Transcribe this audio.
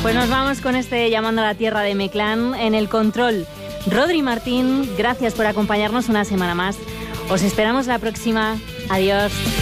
Pues nos vamos con este Llamando a la Tierra de M-Clan. En el control, Rodri Martín, gracias por acompañarnos una semana más. Os esperamos la próxima. Adiós.